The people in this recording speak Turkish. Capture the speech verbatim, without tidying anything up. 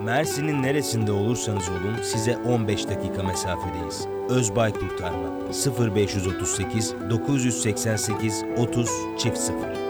Mersin'in neresinde olursanız olun size on beş dakika mesafedeyiz. Özbay Kurtarma sıfır beş otuz sekiz dokuz seksen sekiz otuz çift sıfır.